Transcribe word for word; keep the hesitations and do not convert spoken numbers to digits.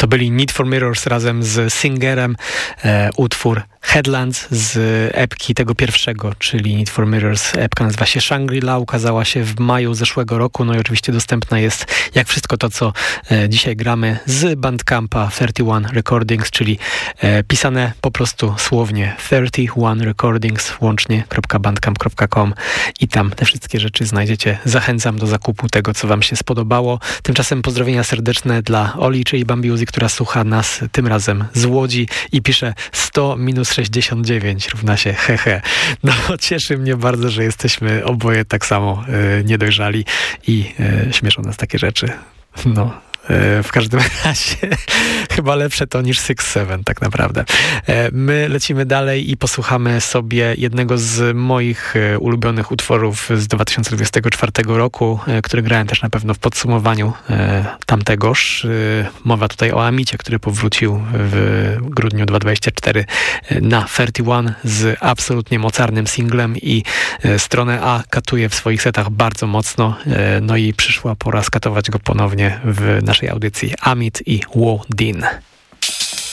To byli Need for Mirrors razem z Singerem, e, utwór Headlands z epki tego pierwszego, czyli Need for Mirrors. Epka nazywa się Shangri-La, ukazała się w maju zeszłego roku, no i oczywiście dostępna jest jak wszystko to, co e, dzisiaj gramy z Bandcampa trzydzieści jeden Recordings, czyli e, pisane po prostu słownie trzydzieści jeden Recordings łącznie .bandcamp kropka com i tam te wszystkie rzeczy znajdziecie. Zachęcam do zakupu tego, co wam się spodobało. Tymczasem pozdrowienia serdeczne dla Oli, czyli Bambiuzi, która słucha nas tym razem z Łodzi i pisze sto minus sześćdziesiąt dziewięć równa się hehe. No cieszy mnie bardzo, że jesteśmy oboje tak samo y, niedojrzali i y, śmieszą nas takie rzeczy. No. W każdym razie chyba lepsze to niż six seven tak naprawdę. My lecimy dalej i posłuchamy sobie jednego z moich ulubionych utworów z dwa tysiące dwudziestego czwartego roku, który grałem też na pewno w podsumowaniu tamtegoż. Mowa tutaj o Amicie, który powrócił w grudniu dwa tysiące dwudziestego czwartego na trzydzieści jeden z absolutnie mocarnym singlem i stronę A katuje w swoich setach bardzo mocno. No i przyszła pora skatować go ponownie w naszej audycji. Amit i Wo Din.